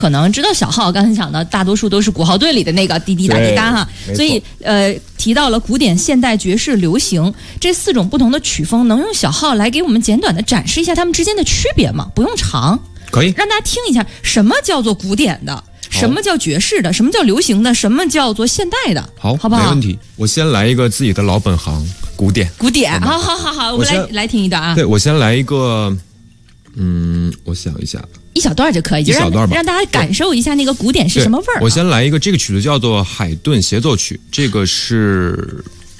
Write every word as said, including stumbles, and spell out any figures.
可能知道小号，刚才讲的大多数都是鼓号队里的那个滴滴答滴答哈，所以呃提到了古典、现代、爵士、流行这四种不同的曲风，能用小号来给我们简短的展示一下它们之间的区别吗？不用长， 可以让大家听一下什么叫做古典的，什么叫爵士的，什么叫流行的，什么叫做现代的， 好， 好不好？ 没问题。我先来一个自己的老本行，古典。 古典，好好好好，我们来来听一段啊。 对，我先来一个，嗯，我想一下。 一小段就可以， 一小段吧， 让大家感受一下那个古典是什么味儿。 我先来一个，这个曲子叫做《海顿协奏曲》，这个是